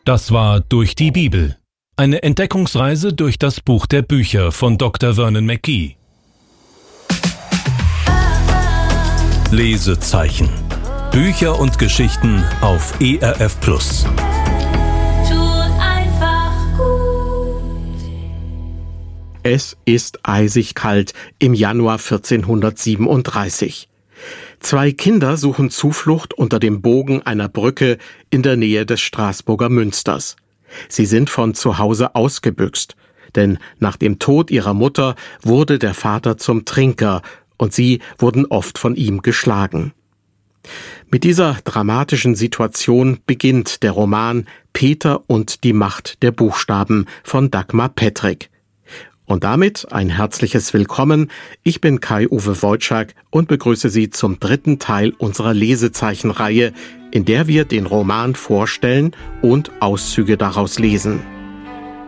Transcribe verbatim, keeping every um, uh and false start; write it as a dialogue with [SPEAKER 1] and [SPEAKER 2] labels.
[SPEAKER 1] Das war Durch die Bibel. Eine Entdeckungsreise durch das Buch der Bücher von Doktor Vernon McGee. Lesezeichen. Bücher und Geschichten auf E R F Plus.
[SPEAKER 2] Tut einfach gut.
[SPEAKER 3] Es ist eisig kalt im Januar vierzehnhundertsiebenunddreißig. Zwei Kinder suchen Zuflucht unter dem Bogen einer Brücke in der Nähe des Straßburger Münsters. Sie sind von zu Hause ausgebüxt, denn nach dem Tod ihrer Mutter wurde der Vater zum Trinker und sie wurden oft von ihm geschlagen. Mit dieser dramatischen Situation beginnt der Roman Peter und die Macht der Buchstaben von Dagmar Petrik. Und damit ein herzliches Willkommen. Ich bin Kai-Uwe Wojczak und begrüße Sie zum dritten Teil unserer Lesezeichenreihe, in der wir den Roman vorstellen und Auszüge daraus lesen.